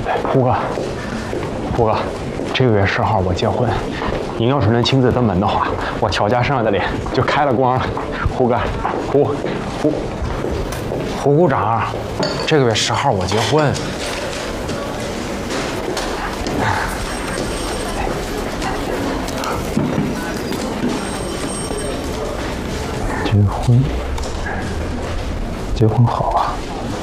对，胡哥，这个月10号我结婚，您要是能亲自登门的话，我乔家剩下的脸就开了光了。胡哥，胡股长，这个月10号我结婚。结婚好。